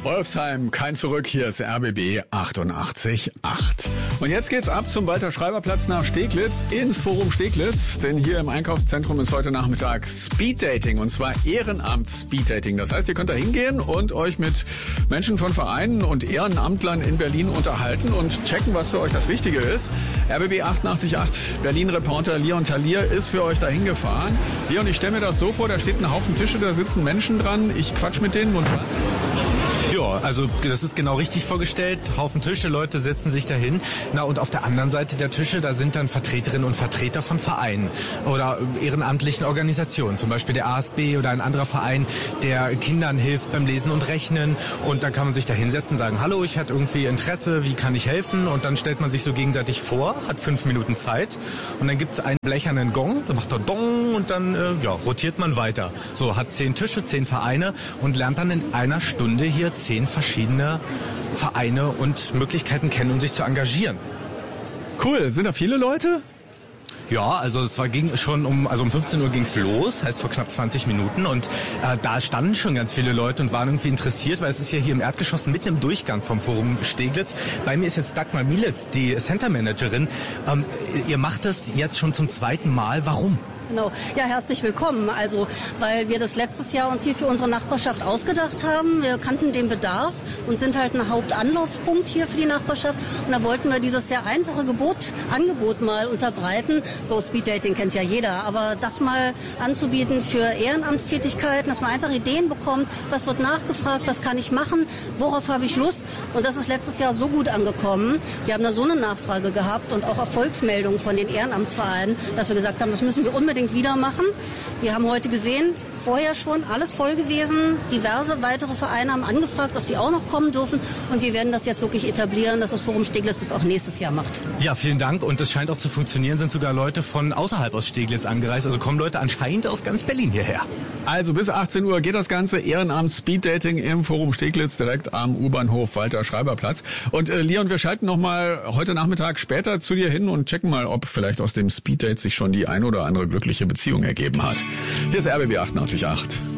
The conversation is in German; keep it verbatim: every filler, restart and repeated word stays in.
Wolfsheim, kein Zurück, hier ist R B B achtundachtzig Komma acht. Und jetzt geht's ab zum Walter-Schreiber-Platz nach Steglitz, ins Forum Steglitz, denn hier im Einkaufszentrum ist heute Nachmittag Speeddating, und zwar Ehrenamts-Speeddating. Das heißt, ihr könnt da hingehen und euch mit Menschen von Vereinen und Ehrenamtlern in Berlin unterhalten und checken, was für euch das Richtige ist. R B B achtundachtzig Komma acht Berlin-Reporter Leon Talier ist für euch dahin gefahren. Leon, ich stelle mir das so vor, da steht ein Haufen Tische, da sitzen Menschen dran, ich quatsch mit denen und was? Ja, also das ist genau richtig vorgestellt. Haufen Tische, Leute setzen sich dahin. Na, und auf der anderen Seite der Tische, da sind dann Vertreterinnen und Vertreter von Vereinen oder ehrenamtlichen Organisationen. Zum Beispiel der A S B oder ein anderer Verein, der Kindern hilft beim Lesen und Rechnen. Und dann kann man sich da hinsetzen und sagen, hallo, ich hatte irgendwie Interesse, wie kann ich helfen? Und dann stellt man sich so gegenseitig vor, hat fünf Minuten Zeit. Und dann gibt's einen blechernen Gong, dann macht er Dong und dann äh, ja, rotiert man weiter. So, hat zehn Tische, zehn Vereine und lernt dann in einer Stunde hier zehn verschiedene Vereine und Möglichkeiten kennen, um sich zu engagieren. Cool, sind da viele Leute? Ja, also es war ging schon um also um fünfzehn Uhr ging's los, heißt vor knapp zwanzig Minuten, und äh, da standen schon ganz viele Leute und waren irgendwie interessiert, weil es ist ja hier im Erdgeschoss mitten im Durchgang vom Forum Steglitz. Bei mir ist jetzt Dagmar Mielitz, die Center Managerin. Ähm, ihr macht das jetzt schon zum zweiten Mal. Warum? Genau. Ja, herzlich willkommen. Also, weil wir das letztes Jahr uns hier für unsere Nachbarschaft ausgedacht haben. Wir kannten den Bedarf und sind halt ein Hauptanlaufpunkt hier für die Nachbarschaft. Und da wollten wir dieses sehr einfache Gebot, Angebot mal unterbreiten. So, Speeddating kennt ja jeder. Aber das mal anzubieten für Ehrenamtstätigkeiten, dass man einfach Ideen bekommt. Was wird nachgefragt? Was kann ich machen? Worauf habe ich Lust? Und das ist letztes Jahr so gut angekommen. Wir haben da so eine Nachfrage gehabt und auch Erfolgsmeldungen von den Ehrenamtsvereinen, dass wir gesagt haben, das müssen wir unbedingt wieder machen. Wir haben heute gesehen, vorher schon alles voll gewesen. Diverse weitere Vereine haben angefragt, ob sie auch noch kommen dürfen. Und wir werden das jetzt wirklich etablieren, dass das Forum Steglitz das auch nächstes Jahr macht. Ja, vielen Dank. Und es scheint auch zu funktionieren. Sind sogar Leute von außerhalb aus Steglitz angereist. Also kommen Leute anscheinend aus ganz Berlin hierher. Also bis achtzehn Uhr geht das ganze Ehrenamt-Speeddating im Forum Steglitz direkt am U-Bahnhof Walter-Schreiber-Platz. Und äh, Leon, wir schalten noch mal heute Nachmittag später zu dir hin und checken mal, ob vielleicht aus dem Speeddate sich schon die ein oder andere glückliche Beziehung ergeben hat. Hier ist R B B achtundachtzig Komma acht.